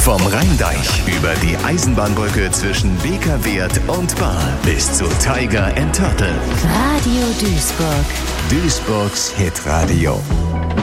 Vom Rheindeich über die Eisenbahnbrücke zwischen Beker-Wert und Baar bis zu Tiger and Turtle. Radio Duisburg. Duisburgs Hitradio.